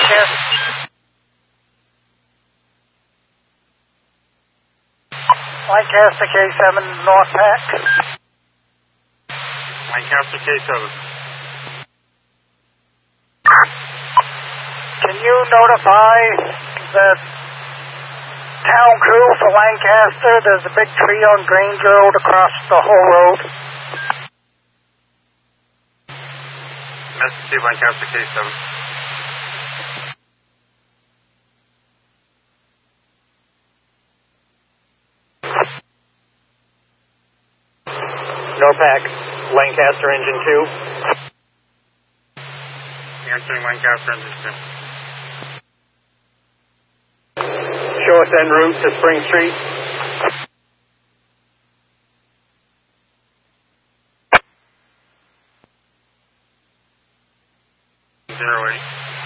Lancaster K7, North Pack. Lancaster K7. Can you notify the town crew for Lancaster? There's a big tree on Grange Road across the whole road. Message to Lancaster K7. NORPAC, Lancaster Engine 2. Answering Lancaster Engine 2. Show us en route to Spring Street. Zero 8.